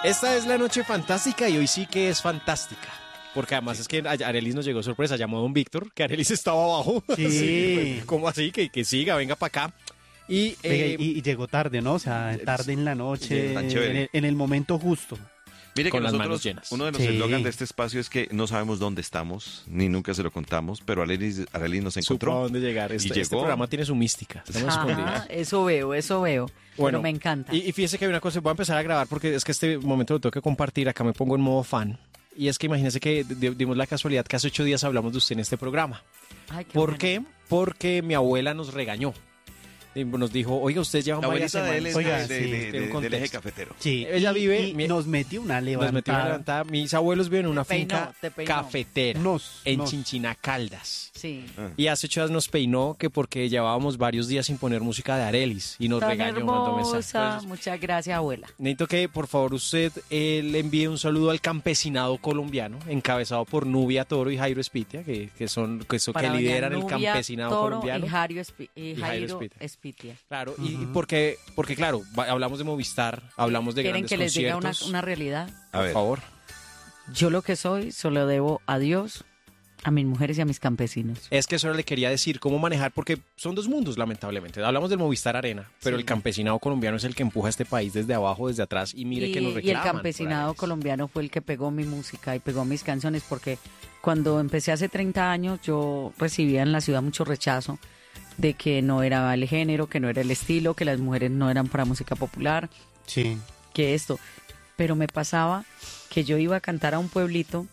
Esta es la noche fantástica y hoy sí que es fantástica. Porque además es que Arelis nos llegó sorpresa, llamó a don Víctor, que Arelis estaba abajo. Sí. Sí, ¿cómo así? Que siga, venga para acá. Y, y llegó tarde, ¿no? O sea, tarde en la noche, tan chévere. en el momento justo. Mire que con las nosotros, manos llenas. uno de los Sí. eslogans de este espacio es que no sabemos dónde estamos, ni nunca se lo contamos, pero Arelis nos supo a encontró. dónde llegar. Este llegó. programa tiene su mística. Estamos escondidos. Ajá, eso veo. Bueno, Pero me encanta. Y fíjese que hay una cosa, voy a empezar a grabar porque es que este momento lo tengo que compartir, acá me pongo en modo fan. Y es que imagínense que dimos la casualidad que hace 8 días hablamos de usted en este programa. Ay, qué ¿Por bueno. qué? Porque mi abuela nos regañó. Y nos dijo, oiga, ustedes llevan La varias abuelita de él es semanas. Oiga, de- sí, de- tiene un del contexto. eje cafetero. Sí. Ella vive- Y nos metió una levantada. Nos metió una levantada. Mis abuelos viven en una Te peinó, finca te peinó. cafetera en Nos. Chinchina Caldas. Sí. Y hace 8 días nos peinó que porque llevábamos varios días sin poner música de Arelis y nos Tan regañó, mandó mensaje. hermosa. Entonces, Muchas gracias, abuela. necesito que por favor usted le envíe un saludo al campesinado colombiano, encabezado por Nubia Toro y Jairo Espitia, que Para doña lideran el Nubia campesinado Toro colombiano. Y Jairo Espitia. Espitia. Claro, y porque claro, hablamos de Movistar, hablamos de ¿Quieren grandes que les diga conciertos. una realidad? A Por ver, favor. Yo lo que soy, solo debo a Dios, a mis mujeres y a mis campesinos. Es que eso le quería decir, cómo manejar, porque son dos mundos, lamentablemente. Hablamos del Movistar Arena, pero Sí. el campesinado colombiano es el que empuja a este país desde abajo, desde atrás, y mire que nos Y el reclaman. campesinado por colombiano fue el que pegó mi música y pegó mis canciones, porque cuando empecé hace 30 años yo recibía en la ciudad mucho rechazo de que no era el género, que no era el estilo, que las mujeres no eran para música popular, Sí. que esto. Pero me pasaba que yo iba a cantar a un pueblito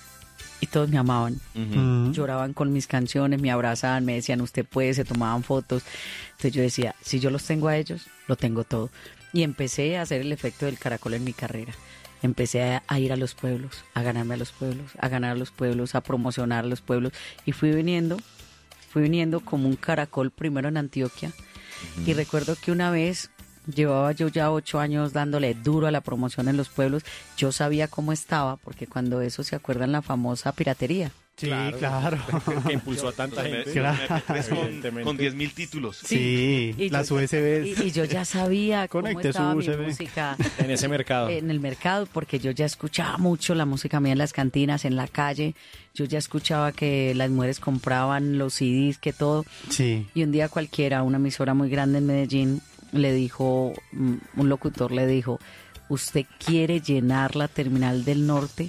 y todos me amaban. ujú. Lloraban con mis canciones, me abrazaban, me decían usted puede, se tomaban fotos. Entonces yo decía, si yo los tengo a ellos, lo tengo todo. Y empecé a hacer el efecto del caracol en mi carrera. Empecé a ir a los pueblos, a ganarme a los pueblos, a ganar a los pueblos, a promocionar a los pueblos. Y fui viniendo como un caracol primero en Antioquia. Y recuerdo que una vez llevaba yo ya 8 años dándole duro a la promoción en los pueblos. Yo sabía cómo estaba, porque cuando eso se acuerdan la famosa piratería. Sí, claro. que impulsó a tanta gente. Claro. Evidentemente. Con 10.000 títulos. Sí, Y las yo- USBs. Y yo ya sabía cómo Conecte su estaba mi USB. música En ese mercado. en el mercado, porque yo ya escuchaba mucho la música mía en las cantinas, en la calle. Yo ya escuchaba que las mujeres compraban los CDs, que todo. Sí. Y un día cualquiera, una emisora muy grande en Medellín, le dijo, un locutor le dijo, ¿usted quiere llenar la terminal del norte?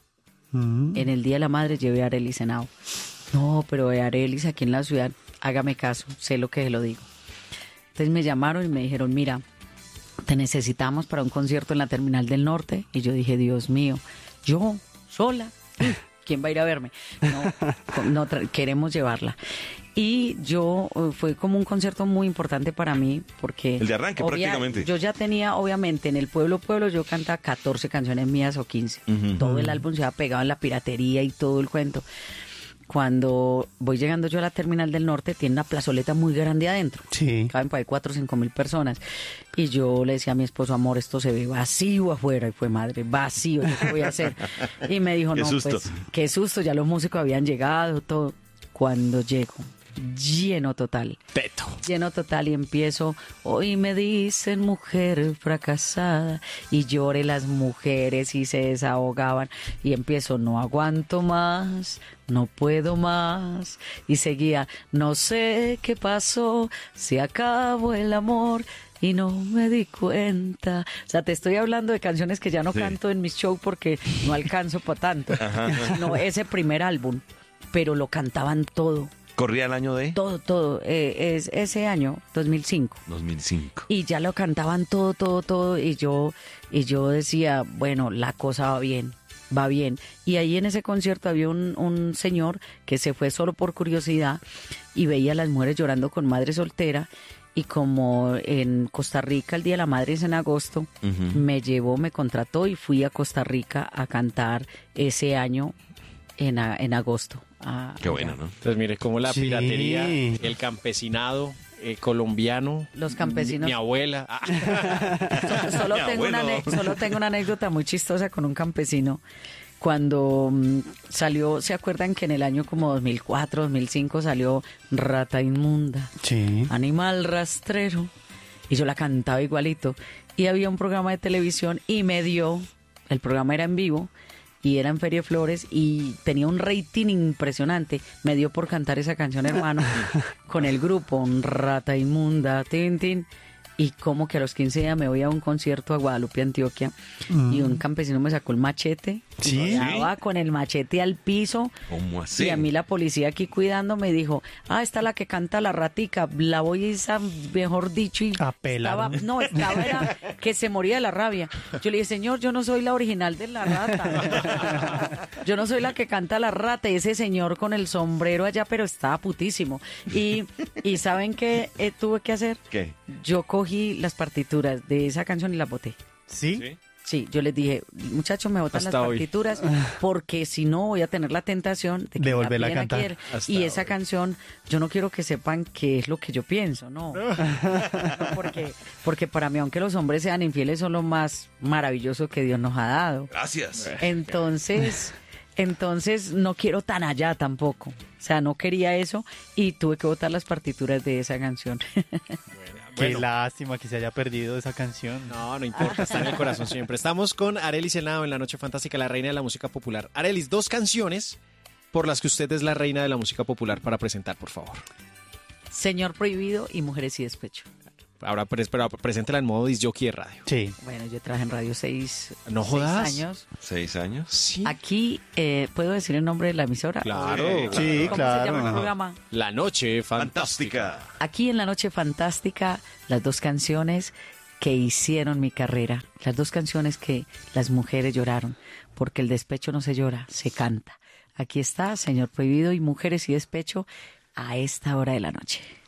En el Día de la Madre llevé a Arelis Henao. No, pero Arelis aquí en la ciudad, hágame caso, sé lo que lo digo. Entonces me llamaron y me dijeron, mira, te necesitamos para un concierto en la terminal del norte. Y yo dije, Dios mío, yo sola, ¿quién va a ir a verme? No, queremos llevarla. Y yo, fue como un concierto muy importante para mí, porque... El de arranque, prácticamente. Yo ya tenía, obviamente, en el pueblo, yo cantaba 14 canciones mías o 15. Ujú. Todo el álbum se había pegado en la piratería y todo el cuento. Cuando voy llegando yo a la terminal del norte, tiene una plazoleta muy grande adentro. Sí. Caben para ahí 4 o 5 mil personas. Y yo le decía a mi esposo, amor, esto se ve vacío afuera. Y fue, madre, vacío, ¿yo qué voy a hacer? Y me dijo, Qué no, susto. pues, qué susto, ya los músicos habían llegado, todo. Cuando llego, lleno total. Teto. Lleno total y empiezo, hoy me dicen mujer fracasada, y lloré las mujeres y se desahogaban, y empiezo, no aguanto más, no puedo más, y seguía, no sé qué pasó, se acabó el amor y no me di cuenta. O sea, te estoy hablando de canciones que ya no Sí. canto en mis shows porque no alcanzo para tanto, no, ese primer álbum, pero lo cantaban todo. ¿Corría el año de? Todo, es ese año, 2005. 2005. Y ya lo cantaban todo, y yo decía, bueno, la cosa va bien. Y ahí en ese concierto había un señor que se fue solo por curiosidad y veía a las mujeres llorando con madre soltera, y como en Costa Rica el Día de la Madre es en agosto, Ujú. me contrató y fui a Costa Rica a cantar ese año en agosto. Qué bueno, ¿no? Entonces mire cómo la Sí. piratería, el campesinado colombiano, Los campesinos. mi abuela. Solo Mi tengo, abuelo. solo tengo una anécdota muy chistosa con un campesino. Cuando salió, ¿se acuerdan que en el año como 2004, 2005 salió Rata Inmunda, Sí. Animal Rastrero? y yo la cantaba igualito. Y había un programa de televisión y el programa era en vivo y era en Feria de Flores y tenía un rating impresionante. Me dio por cantar esa canción, hermano, con el grupo, un Rata Inmunda, tin, tin. Y como que a los 15 días me voy a un concierto a Guadalupe, Antioquia, y un campesino me sacó el machete. ¿Sí? Estaba con el machete al piso. ¿Cómo así? Y a mí la policía aquí cuidando me dijo, esta es la que canta la ratica, la voy a mejor dicho, y A pelar. era que se moría de la rabia. Yo le dije, señor, yo no soy la original de la rata. Yo no soy la que canta la rata. Y ese señor con el sombrero allá, pero estaba putísimo. Y ¿saben qué tuve que hacer? ¿Qué? Yo cogí las partituras de esa canción y las boté. ¿Sí? Sí, yo les dije, muchachos, me botan las Hasta hoy. partituras porque si no voy a tener la tentación de que De me la volverla a piden cantar. ayer. Hasta Y esa hoy. canción, yo no quiero que sepan qué es lo que yo pienso, no. Porque para mí, aunque los hombres sean infieles, son lo más maravilloso que Dios nos ha dado. Gracias. Entonces no quiero tan allá tampoco. O sea, no quería eso y tuve que botar las partituras de esa canción. Qué Bueno. lástima que se haya perdido esa canción. No, no importa, está en el corazón siempre. Estamos con Arelis Henao en La Noche Fantástica, la reina de la música popular. Arelis, 2 canciones por las que usted es la reina de la música popular para presentar, por favor. Señor Prohibido y Mujeres y Despecho. Ahora, pero preséntela en modo disc-jockey de radio. Sí. Bueno, yo trabajé en radio 6 No jodas. años. 6 años. Sí. Aquí, ¿puedo decir el nombre de la emisora? Claro. Sí, ¿Cómo claro. se llama el Ajá. programa? La Noche Fantástica. Fantástica. Aquí en La Noche Fantástica, las 2 canciones que hicieron mi carrera, las 2 canciones que las mujeres lloraron, porque el despecho no se llora, se canta. Aquí está, Señor Prohibido y Mujeres y Despecho, a esta hora de la noche.